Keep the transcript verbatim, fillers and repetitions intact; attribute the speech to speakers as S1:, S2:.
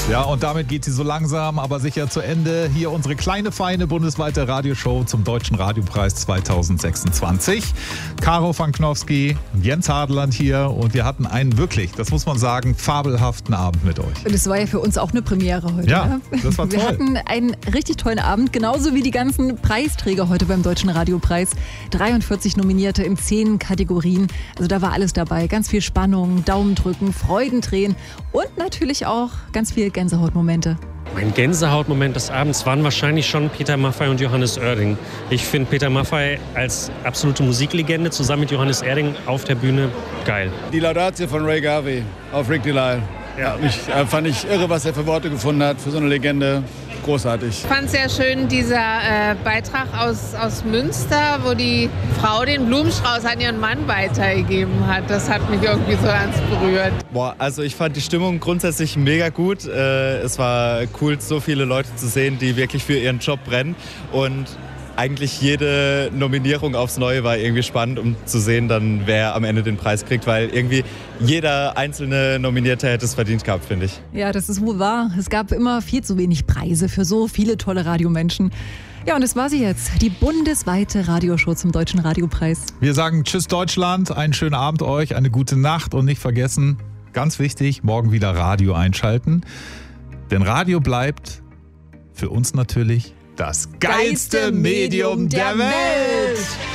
S1: Ja, und damit geht sie so langsam, aber sicher zu Ende. Hier unsere kleine, feine bundesweite Radioshow zum Deutschen Radiopreis zweitausendsechsundzwanzig. Caro van Knofsky, Jens Hadeland hier und wir hatten einen wirklich, das muss man sagen, fabelhaften Abend mit euch.
S2: Und es war ja für uns auch eine Premiere heute.
S1: Ja,
S2: ne?
S1: das war toll.
S2: Wir hatten einen richtig tollen Abend, genauso wie die ganzen Preisträger heute beim Deutschen Radiopreis. dreiundvierzig Nominierte in zehn Kategorien. Also da war alles dabei. Ganz viel Spannung, Daumendrücken, Freudentränen und natürlich auch ganz viel Gänsehautmomente.
S3: Mein Gänsehautmoment des Abends waren wahrscheinlich schon Peter Maffay und Johannes Oerding. Ich finde Peter Maffay als absolute Musiklegende zusammen mit Johannes Oerding auf der Bühne geil.
S4: Die Laudatio von Ray Garvey auf Rick Delisle. Ja, mich, äh, fand ich irre, was er für Worte gefunden hat für so eine Legende. Großartig.
S5: Ich fand sehr schön dieser äh, Beitrag aus, aus Münster, wo die Frau den Blumenstrauß an ihren Mann weitergegeben hat. Das hat mich irgendwie so ganz berührt.
S6: Boah, also ich fand die Stimmung grundsätzlich mega gut. Äh, es war cool, so viele Leute zu sehen, die wirklich für ihren Job brennen. Und eigentlich jede Nominierung aufs Neue war irgendwie spannend, um zu sehen, dann wer am Ende den Preis kriegt, weil irgendwie jeder einzelne Nominierte hätte es verdient gehabt, finde ich.
S2: Ja, das ist wohl wahr. Es gab immer viel zu wenig Preise für so viele tolle Radiomenschen. Ja, und das war sie jetzt, die bundesweite Radioshow zum Deutschen Radiopreis.
S1: Wir sagen Tschüss Deutschland, einen schönen Abend euch, eine gute Nacht und nicht vergessen, ganz wichtig, morgen wieder Radio einschalten. Denn Radio bleibt für uns natürlich das geilste Medium der Welt.